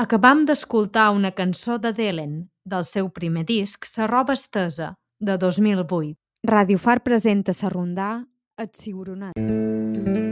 Acabam d'escoltar una cançó de Delen, del seu primer disc Sa roba estesa, de 2008. Radio Far presenta sa rondà Et Ciuronat.